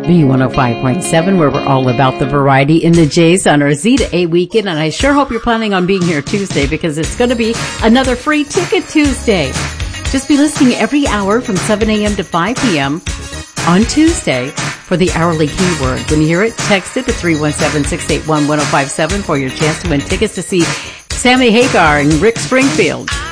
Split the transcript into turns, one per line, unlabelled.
B105.7, where we're all about the variety in the J's on our Z to A weekend. And I sure hope you're planning on being here Tuesday, because it's going to be another free ticket Tuesday. Just be listening every hour from 7 a.m. to 5 p.m. on Tuesday for the hourly keyword. When you hear it, text it to 317-681-1057 for your chance to win tickets to see Sammy Hagar and Rick Springfield.